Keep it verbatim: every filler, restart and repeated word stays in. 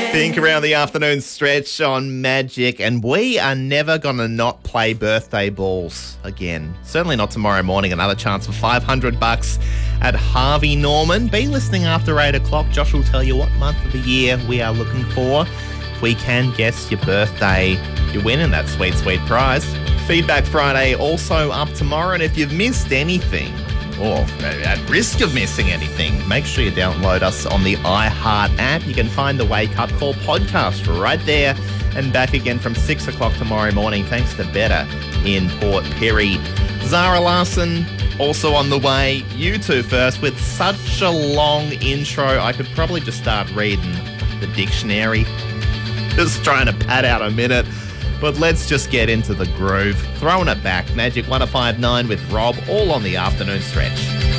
Think around the afternoon stretch on Magic, and we are never going to not play birthday balls again. Certainly not tomorrow morning. Another chance for five hundred bucks at Harvey Norman. Be listening after eight o'clock. Josh will tell you what month of the year we are looking for. If we can guess your birthday, you're winning that sweet, sweet prize. Feedback Friday also up tomorrow, and if you've missed anything, or at risk of missing anything, make sure you download us on the iHeart app. You can find the Wake Up Call podcast right there, and back again from six o'clock tomorrow morning, thanks to Better in Port Pirie. Zara Larson also on the way. You two first with such a long intro. I could probably just start reading the dictionary. Just trying to pad out a minute. But let's just get into the groove. Throwing it back. Magic one oh five point nine with Rob, all on the afternoon stretch.